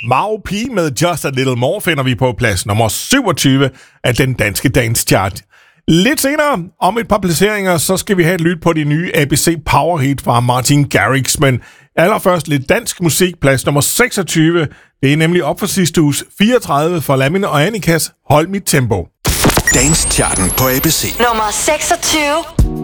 Mau P med Just a Little More finder vi på plads nummer 27 af den danske dance chart. Lidt senere, om et par placeringer, så skal vi have et lyt på de nye ABC Power Hit fra Martin Garrix, men allerførst lidt dansk musik, plads nummer 26. Det er nemlig op for sidste uges 34 for Lamin og Annikas Hold Mit Tempo. Dance charten på ABC. Nummer 26.